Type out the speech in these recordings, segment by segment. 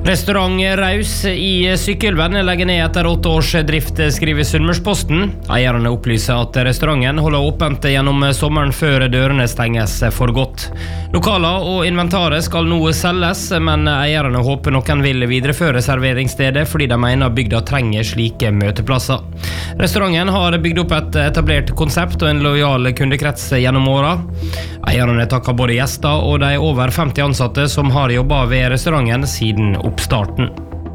Restaurant Raus i Sykkylven legger ned etter 8 års drift, skriver Sunnmørsposten. Eierne opplyser at restauranten holder åpent gjennom sommeren før dørene stenges for godt. Lokaler og inventaret skal nå selges, men eierne håper noen vil videreføre serveringsstedet fordi de mener bygda trenger slike møteplasser. Restauranten har bygd opp et etablert konsept og en lojal kundekrets gjennom åra. Eierne takker både gjester og de over 50 ansatte som har jobbet ved restauranten siden oppstarten.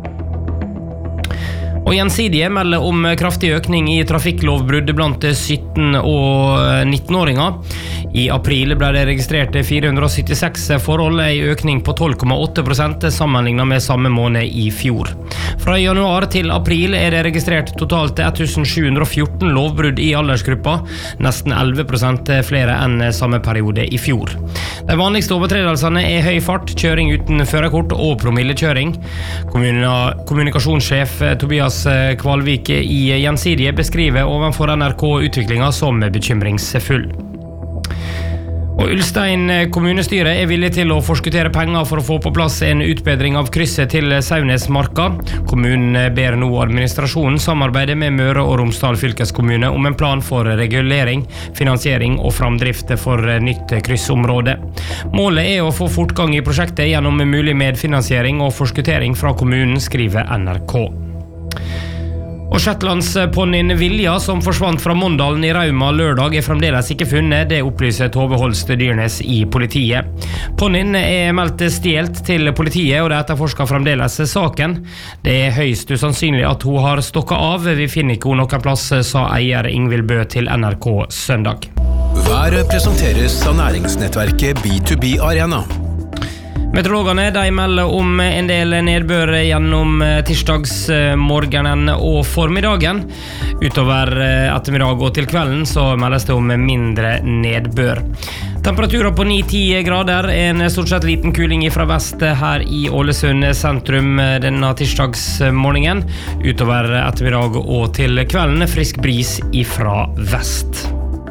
Og Gjensidige melder om kraftig økning i trafikklovbrudd blant 17- og 19-åringer. I april ble det registrert 476 forhold, en økning på 12,8% sammenlignet med samme måned i fjor. Fra januar til april er det registrert totalt 1714 lovbrudd i aldersgruppa, nesten 11% flere enn samme periode i fjor. De vanligste overtredelsene er høy fart, kjøring uten førerkort og promillekjøring. Kommunikasjonssjef Tobias Kvalvik i Gjensidige beskriver ovenfor NRK utviklingen som bekymringsfull. Og Ulstein kommunestyre er villig til å forskuttere penger for å få på plass en utbedring av krysset til Saunesmarka. Kommunen ber nå administrasjonen samarbeide med Møre og Romsdal fylkeskommune om en plan for regulering, finansiering og framdrift for nytt kryssområde. Målet er å få fortgang i prosjektet gjennom mulig medfinansiering og forskutering fra kommunen, skriver NRK. Og Shetlandsponnien Vilja, som forsvant fra Mondalen i Rauma lørdag, er fremdeles ikke funnet, det opplyser Tove Holst Dyrnes i politiet. Ponnien er meldt stjelt til politiet, og det etterforsker fremdeles saken. Det er høyst usannsynlig at hun har stokket av, vi finner ikke hun noen plass, sa eier Ingvild Bø til NRK søndag. Været presenteres av næringsnettverket B2B Arena. Meteorologene de melder om en del nedbør gjennom tirsdagsmorgenen og formiddagen. Utover ettermiddag og til kvelden så meldes det om mindre nedbør. Temperaturer på 9-10 grader, en stort sett liten kuling fra vest her i Ålesund sentrum denne tirsdagsmorgenen. Utover ettermiddag og til kvelden frisk bris fra vest.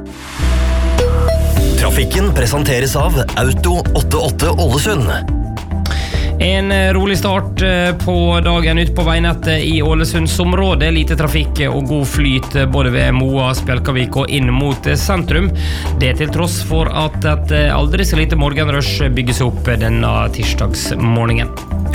Trafikken presenteres av Auto 88 Ålesund. En rolig start på dagen ut på veinettet i Ålesundsområdet. Lite trafikk og god flyt både ved Moa, Spjelkavik og inn mot sentrum. Det til tross for at et aldri så lite morgenrush bygges opp denne tirsdagsmorgenen.